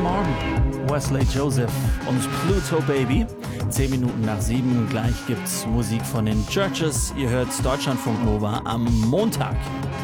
Guten Morgen, Wesley Joseph und Pluto Baby. 10 Minuten nach 7, gleich gibt's Musik von den Churches. Ihr hört Deutschlandfunk Nova am Montag.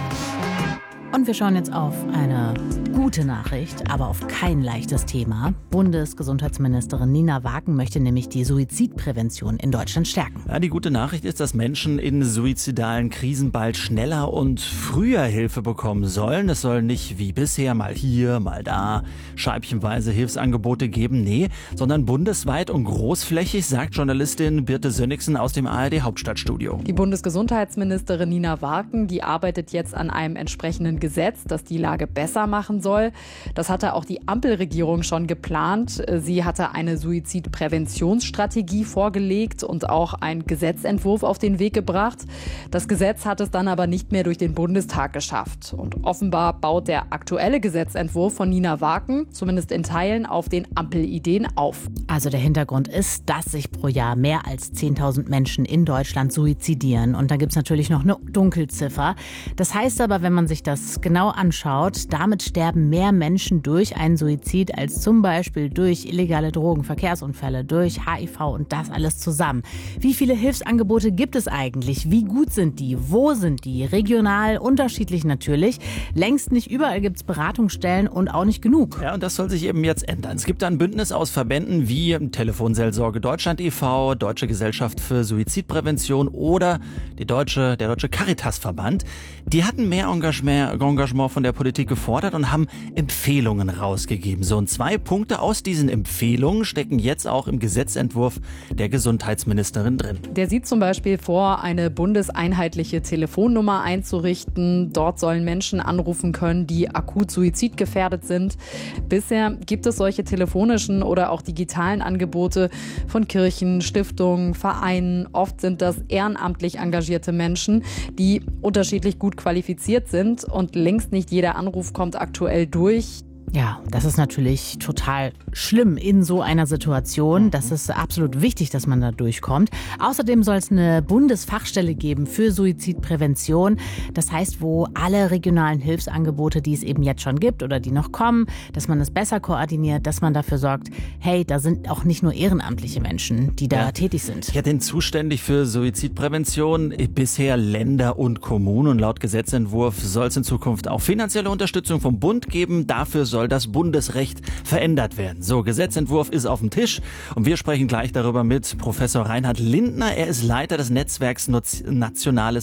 Und wir schauen jetzt auf eine gute Nachricht, aber auf kein leichtes Thema. Bundesgesundheitsministerin Nina Wagen möchte nämlich die Suizidprävention in Deutschland stärken. Ja, die gute Nachricht ist, dass Menschen in suizidalen Krisen bald schneller und früher Hilfe bekommen sollen. Es soll nicht wie bisher mal hier, mal da scheibchenweise Hilfsangebote geben. Nee, sondern bundesweit und großflächig, sagt Journalistin Birte Sönnigsen aus dem ARD Hauptstadtstudio. Die Bundesgesundheitsministerin Nina Wagen, die arbeitet jetzt an einem entsprechenden Gesetz, das die Lage besser machen soll. Das hatte auch die Ampelregierung schon geplant. Sie hatte eine Suizidpräventionsstrategie vorgelegt und auch einen Gesetzentwurf auf den Weg gebracht. Das Gesetz hat es dann aber nicht mehr durch den Bundestag geschafft. Und offenbar baut der aktuelle Gesetzentwurf von Nina Wagen zumindest in Teilen auf den Ampelideen auf. Also der Hintergrund ist, dass sich pro Jahr mehr als 10.000 Menschen in Deutschland suizidieren. Und da gibt es natürlich noch eine Dunkelziffer. Das heißt aber, wenn man sich das genau anschaut, damit sterben mehr Menschen durch einen Suizid als zum Beispiel durch illegale Drogen, Verkehrsunfälle, durch HIV und das alles zusammen. Wie viele Hilfsangebote gibt es eigentlich? Wie gut sind die? Wo sind die? Regional unterschiedlich natürlich. Längst nicht überall gibt es Beratungsstellen und auch nicht genug. Ja, und das soll sich eben jetzt ändern. Es gibt ein Bündnis aus Verbänden wie Telefonseelsorge Deutschland e.V., Deutsche Gesellschaft für Suizidprävention oder der Deutsche Caritasverband. Die hatten mehr Engagement von der Politik gefordert und haben Empfehlungen rausgegeben. So, und 2 Punkte aus diesen Empfehlungen stecken jetzt auch im Gesetzentwurf der Gesundheitsministerin drin. Der sieht zum Beispiel vor, eine bundeseinheitliche Telefonnummer einzurichten. Dort sollen Menschen anrufen können, die akut suizidgefährdet sind. Bisher gibt es solche telefonischen oder auch digitalen Angebote von Kirchen, Stiftungen, Vereinen. Oft sind das ehrenamtlich engagierte Menschen, die unterschiedlich gut qualifiziert sind und längst nicht jeder Anruf kommt aktuell durch. Ja, das ist natürlich total schlimm in so einer Situation. Das ist absolut wichtig, dass man da durchkommt. Außerdem soll es eine Bundesfachstelle geben für Suizidprävention. Das heißt, wo alle regionalen Hilfsangebote, die es eben jetzt schon gibt oder die noch kommen, dass man das besser koordiniert, dass man dafür sorgt, hey, da sind auch nicht nur ehrenamtliche Menschen, die da tätig sind. Ja, denn zuständig für Suizidprävention bisher Länder und Kommunen. Und laut Gesetzentwurf soll es in Zukunft auch finanzielle Unterstützung vom Bund geben. Dafür soll das Bundesrecht verändert werden. So, Gesetzentwurf ist auf dem Tisch und wir sprechen gleich darüber mit Professor Reinhard Lindner. Er ist Leiter des Netzwerks Nationales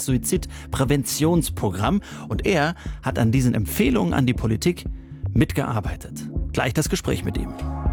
Suizidpräventionsprogramm und er hat an diesen Empfehlungen an die Politik mitgearbeitet. Gleich das Gespräch mit ihm.